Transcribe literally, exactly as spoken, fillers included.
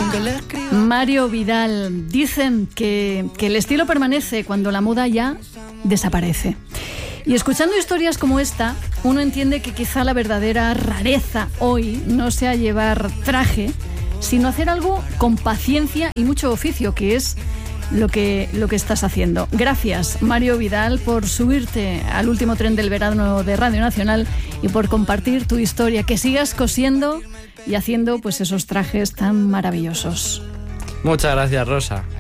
Mario Vidal. Dicen que, que el estilo permanece cuando la moda ya desaparece. Y escuchando historias como esta, uno entiende que quizá la verdadera rareza hoy no sea llevar traje, sino hacer algo con paciencia y mucho oficio, que es lo que, lo que estás haciendo. Gracias, Mario Vidal, por subirte al último tren del verano de Radio Nacional y por compartir tu historia. Que sigas cosiendo y haciendo pues esos trajes tan maravillosos. Muchas gracias, Rosa.